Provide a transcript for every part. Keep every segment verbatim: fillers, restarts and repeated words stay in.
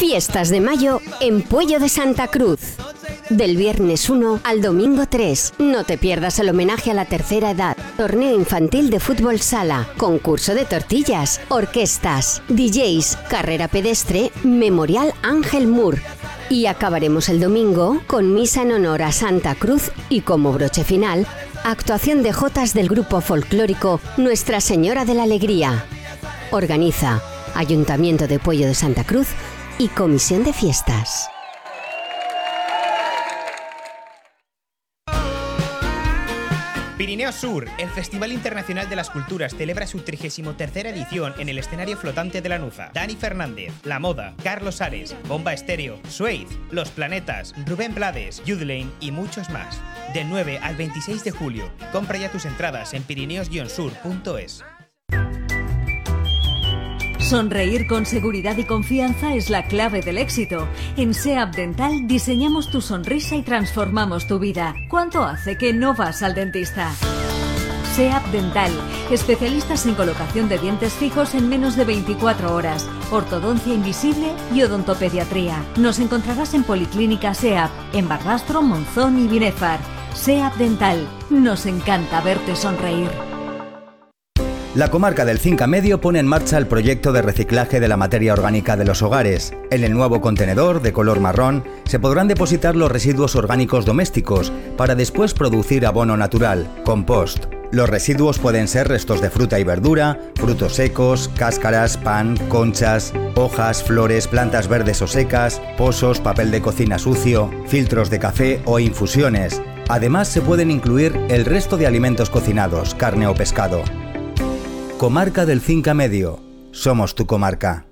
Fiestas de mayo en Puello de Santa Cruz. Del viernes uno al domingo tres. No te pierdas el homenaje a la tercera edad. Torneo infantil de fútbol sala, concurso de tortillas, orquestas, D Js, carrera pedestre, memorial Ángel Mur. Y acabaremos el domingo con misa en honor a Santa Cruz y como broche final, actuación de jotas del grupo folclórico Nuestra Señora de la Alegría. Organiza Ayuntamiento de Puello de Santa Cruz y Comisión de Fiestas. Pirineo Sur, el Festival Internacional de las Culturas, celebra su trigésima tercera edición en el escenario flotante de Lanuza. Dani Fernández, La Moda, Carlos Ares, Bomba Estéreo, Suede, Los Planetas, Rubén Blades, Yudlane y muchos más. Del nueve al veintiséis de julio. Compra ya tus entradas en pirineos guion sur punto es. Sonreír con seguridad y confianza es la clave del éxito. En SEAP Dental diseñamos tu sonrisa y transformamos tu vida. ¿Cuánto hace que no vas al dentista? SEAP Dental, especialistas en colocación de dientes fijos en menos de veinticuatro horas, ortodoncia invisible y odontopediatría. Nos encontrarás en Policlínica SEAP, en Barbastro, Monzón y Binefar. SEAP Dental, nos encanta verte sonreír. La comarca del Cinca Medio pone en marcha el proyecto de reciclaje de la materia orgánica de los hogares. En el nuevo contenedor, de color marrón, se podrán depositar los residuos orgánicos domésticos para después producir abono natural, compost. Los residuos pueden ser restos de fruta y verdura, frutos secos, cáscaras, pan, conchas, hojas, flores, plantas verdes o secas, pozos, papel de cocina sucio, filtros de café o infusiones. Además, se pueden incluir el resto de alimentos cocinados, carne o pescado. Comarca del Cinca Medio. Somos tu comarca.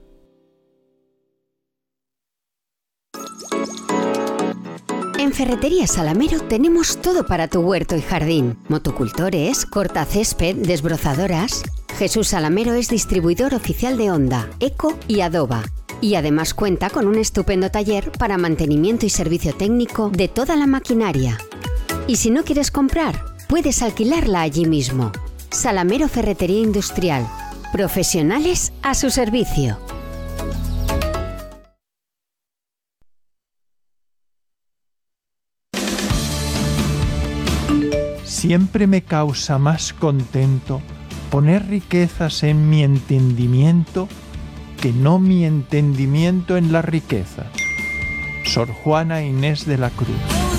En Ferretería Salamero tenemos todo para tu huerto y jardín. Motocultores, cortacésped, desbrozadoras. Jesús Salamero es distribuidor oficial de Honda, Eco y Adoba. Y además cuenta con un estupendo taller para mantenimiento y servicio técnico de toda la maquinaria. Y si no quieres comprar, puedes alquilarla allí mismo. Salamero Ferretería Industrial. Profesionales a su servicio. Siempre me causa más contento poner riquezas en mi entendimiento que no mi entendimiento en las riquezas. Sor Juana Inés de la Cruz.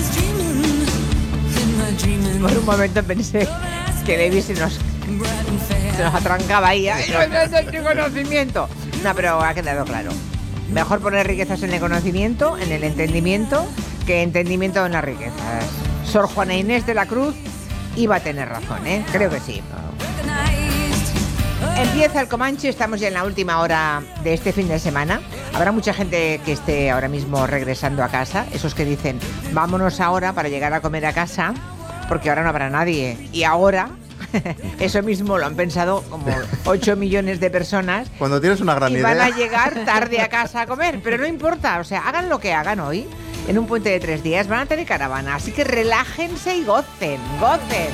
Por un momento pensé que Levi se nos, se nos atrancaba ahí. ¡Ay, no tengo conocimiento! No, pero ha quedado claro. Mejor poner riquezas en el conocimiento, en el entendimiento, que entendimiento en las riquezas. Sor Juana Inés de la Cruz iba a tener razón, ¿eh? Creo que sí. Empieza el Comanche, estamos ya en la última hora de este fin de semana. Habrá mucha gente que esté ahora mismo regresando a casa, esos que dicen, vámonos ahora para llegar a comer a casa, porque ahora no habrá nadie. Y ahora, eso mismo lo han pensado como ocho millones de personas. Cuando tienes una gran y idea. Y van a llegar tarde a casa a comer, pero no importa, o sea, hagan lo que hagan hoy. En un puente de tres días van a tener caravana, así que relájense y gocen, gocen.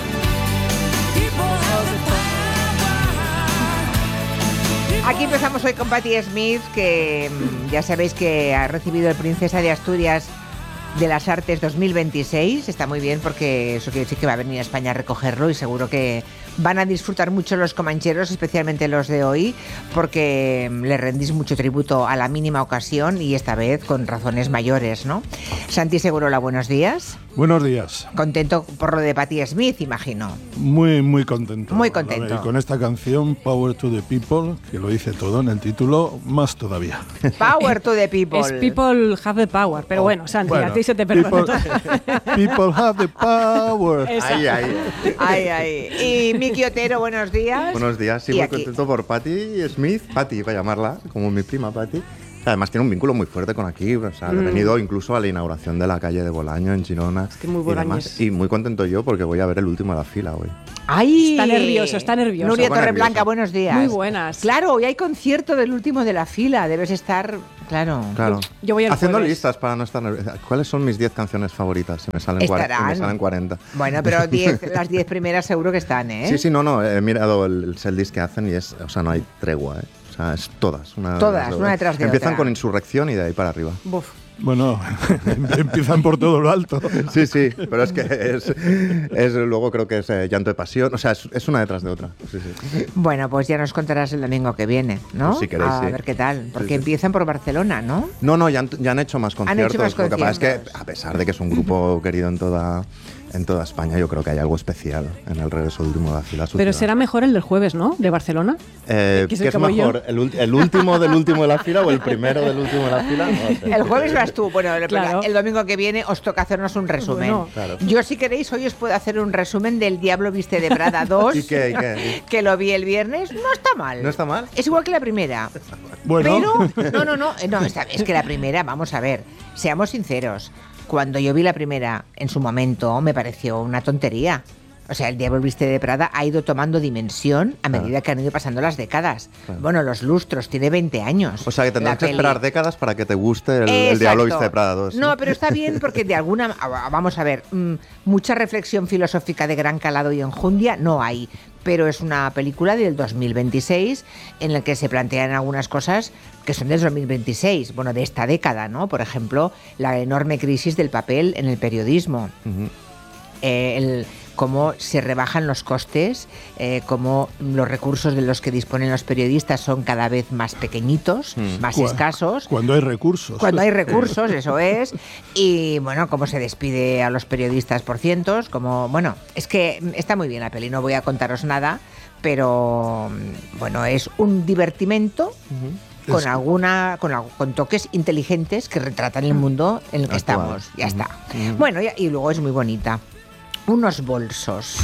Aquí empezamos hoy con Patti Smith, que ya sabéis que ha recibido el Princesa de Asturias de las Artes dos mil veintiséis. Está muy bien porque eso quiere decir que va a venir a España a recogerlo y seguro que van a disfrutar mucho los comancheros, especialmente los de hoy, porque le rendís mucho tributo a la mínima ocasión y esta vez con razones mayores, ¿no? Santi Segurola, buenos días. Buenos días. Contento por lo de Patti Smith, imagino. Muy, muy contento. Muy contento. Y con esta canción, Power to the People, que lo dice todo en el título, más todavía. Power to the People. Es People have the power, pero oh, bueno, Santi, bueno, a ti se te perdona. People, people have the power. Ahí, ahí. Ay, ay. Y Miki Otero, buenos días. Buenos días, sí, y muy aquí. contento por Patti Smith, Patti, para llamarla, como mi prima Patti. Además tiene un vínculo muy fuerte con aquí, o sea, mm. he venido incluso a la inauguración de la calle de Bolaño en Girona. Es que muy y, demás, y muy contento yo porque voy a ver el último de la fila hoy. ¡Ay! Está nervioso, está nervioso. Nuria Torreblanca, buenos días. Muy buenas. Claro, hoy hay concierto del último de la fila, debes estar, claro. Claro. Yo voy al Haciendo jueves. listas para no estar nerviosa. ¿Cuáles son mis diez canciones favoritas? Se me salen, cuarenta, me salen cuarenta. Bueno, pero diez, las diez primeras seguro que están, ¿eh? Sí, sí, no, no, he mirado el, el setlist que hacen y es, o sea, no hay tregua, ¿eh? O sea, es todas. Una todas, una detrás de Empiezan otra. con Insurrección y de ahí para arriba. Buf. Bueno, empiezan por todo lo alto. Sí, sí, pero es que es, es luego creo que es eh, Llanto de Pasión, o sea, es, es una detrás de otra. Sí, sí. Bueno, pues ya nos contarás el domingo que viene, ¿no? Pues si queréis, a sí. ver qué tal, porque Sí, sí. empiezan por Barcelona, ¿no? No, no, ya han, ya han hecho más conciertos. hecho más Lo que pasa es que, conciertos. a pesar de que es un grupo querido en toda, en toda España, yo creo que hay algo especial en el regreso de Último de la Fila. a su Pero ciudad. será mejor el del jueves, ¿no? De Barcelona. Eh, que ¿Qué soy es como mejor? ¿El, ulti- ¿El último del último de la fila o el primero del último de la fila? No sé. El jueves vas tú, bueno, el- Claro. el domingo que viene os toca hacernos un resumen. Bueno. Claro. Yo, si queréis, hoy os puedo hacer un resumen del Diablo Viste de Prada dos, ¿Y qué, y qué? que lo vi el viernes. No está mal. ¿No está mal? Es igual que la primera. Bueno, Pero, no, no, no, no, está- es que la primera, vamos a ver, seamos sinceros, cuando yo vi la primera, en su momento, me pareció una tontería. O sea, el Diablo Viste de Prada ha ido tomando dimensión a medida Claro. que han ido pasando las décadas. Claro. Bueno, los lustros, tiene veinte años. O sea, que tendrás la que peli. esperar décadas para que te guste el, el Exacto. Diablo Viste de Prada dos. No, pero está bien porque de alguna... Vamos a ver, mm, mucha reflexión filosófica de gran calado y enjundia no hay, pero es una película del dos mil veintiséis en la que se plantean algunas cosas que son del dos mil veintiséis, bueno, de esta década, ¿no? Por ejemplo, la enorme crisis del papel en el periodismo. Ujú. Eh, el, cómo se rebajan los costes, eh, cómo los recursos de los que disponen los periodistas son cada vez más pequeñitos, Mm. más Cu- escasos. cuando hay recursos. Cuando hay recursos, eso es. Y bueno, cómo se despide a los periodistas por cientos, como, bueno, es que está muy bien la peli, no voy a contaros nada, pero bueno, es un divertimento. Con Es- alguna con, algo- con toques inteligentes que retratan el mundo en el que Actual. estamos. Ya está. Ujú. Bueno, y, y luego es muy bonita. Unos bolsos.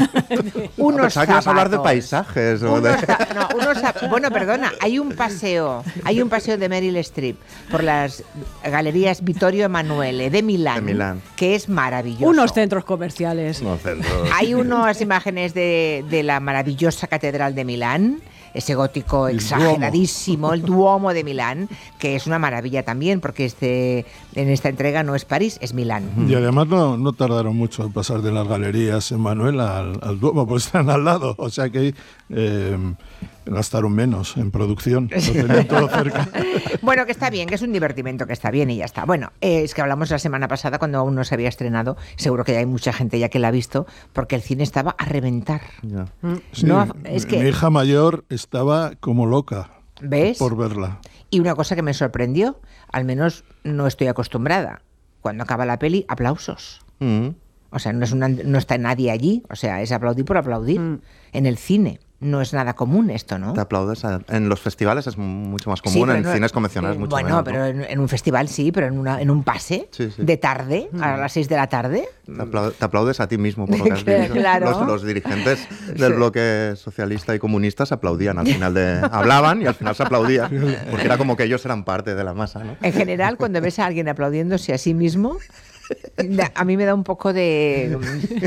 unos Pensaba que ibas a hablar de zapatos. paisajes. O de... Unos zap- no, unos zap- bueno, perdona, hay un paseo, hay un paseo de Meryl Streep por las galerías Vittorio Emanuele de Milán, De Milán. que es maravilloso. Unos centros comerciales. No, centros. Hay unas imágenes de, de la maravillosa catedral de Milán, ese gótico El exageradísimo, el Duomo de Milán, que es una maravilla también, porque este, en esta entrega no es París, es Milán. Y además no, no tardaron mucho en pasar de las galerías Emanuel al, al Duomo, pues están al lado. O sea que eh, gastaron menos en producción. Lo tenían todo cerca. Bueno, que está bien, que es un divertimento, que está bien y ya está. Bueno, eh, es que hablamos la semana pasada cuando aún no se había estrenado. Seguro que ya hay mucha gente ya que la ha visto, porque el cine estaba a reventar. Ya. Sí, No, es que- Mi hija mayor estaba como loca ¿Ves? por verla. Y una cosa que me sorprendió, al menos no estoy acostumbrada. Cuando acaba la peli, aplausos. Mm. O sea, no, es una- no está nadie allí. O sea, es aplaudir por aplaudir. Mm. En el cine no es nada común esto, ¿no? Te aplaudes. a- En los festivales es mucho más Sí, común, pero en no- cines convencionales mucho Bueno, menos. ¿no? pero en, en un festival sí, pero en, una, en un pase Sí, sí. de tarde, a las seis de la tarde. Te, aplau- te aplaudes a ti mismo por lo que has vivido. Claro. Los, los dirigentes del bloque socialista y comunista se aplaudían al final de... Hablaban y al final se aplaudían, porque era como que ellos eran parte de la masa, ¿no? En general, cuando ves a alguien aplaudiéndose a sí mismo, da- a mí me da un poco de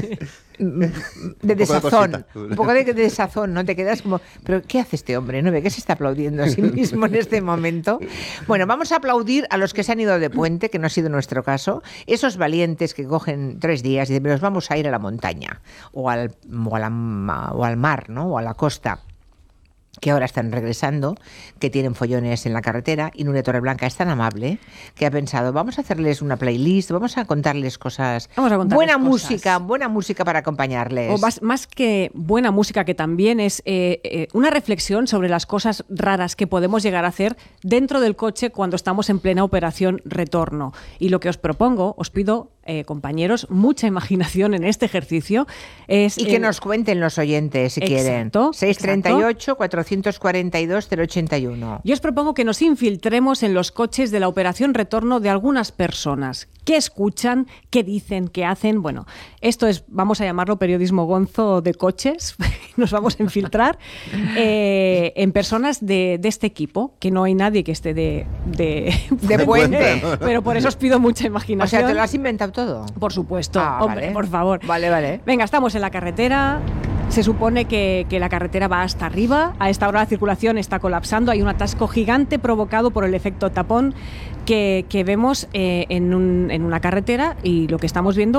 de desazón, cosita. un poco de, de desazón, ¿no? Te quedas como, pero ¿qué hace este hombre? ¿No ve que se está aplaudiendo a sí mismo en este momento? Bueno, vamos a aplaudir a los que se han ido de puente, que no ha sido nuestro caso, esos valientes que cogen tres días y dicen, nos vamos a ir a la montaña o al, o a la ma- o al mar, ¿no? O a la costa, que ahora están regresando, que tienen follones en la carretera, y Nuria Torreblanca es tan amable que ha pensado, vamos a hacerles una playlist, vamos a contarles cosas, Vamos a contarles buena cosas. música, buena música para acompañarles. O más, más que buena música, que también es eh, eh, una reflexión sobre las cosas raras que podemos llegar a hacer dentro del coche cuando estamos en plena operación retorno. Y lo que os propongo, os pido, eh, compañeros, mucha imaginación en este ejercicio. Es, Y que eh, nos cuenten los oyentes, si quieren. Exacto, seis treinta y ocho, cuatrocientos cuarenta y dos, cero ochenta y uno. Yo os propongo que nos infiltremos en los coches de la operación retorno de algunas personas. ¿Qué escuchan? ¿Qué dicen? ¿Qué hacen? Bueno, esto es, vamos a llamarlo periodismo gonzo de coches. Nos vamos a infiltrar eh, en personas de, de este equipo, que no hay nadie que esté de, de, De puente. Pero por eso os pido mucha O imaginación. sea, ¿te lo has inventado todo? Por supuesto. Ah, Hombre, vale. por favor. Vale, vale. Venga, estamos en la carretera. Se supone que, que la carretera va hasta arriba. A esta hora la circulación está colapsando. Hay un atasco gigante provocado por el efecto tapón que, que vemos eh, en, un- en una carretera, y lo que estamos viendo